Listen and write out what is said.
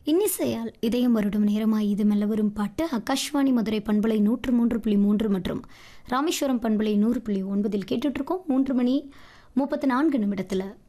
இன்னிசையால் இதயம் வருடும் நேரமாய் இது மெல்ல வரும் பாட்டு ஆகாஷ்வாணி மதுரை பண்பலை 103.3 மற்றும் ராமேஸ்வரம் பண்பலை 100.9 கேட்டுட்ருக்கோம். 3 மணி 34 நிமிடத்தில்